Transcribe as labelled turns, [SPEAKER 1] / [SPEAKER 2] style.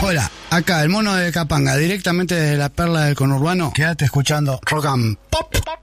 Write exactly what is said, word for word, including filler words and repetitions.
[SPEAKER 1] Hola, acá el mono de Capanga, directamente desde la perla del conurbano. Quédate escuchando Rock and Pop.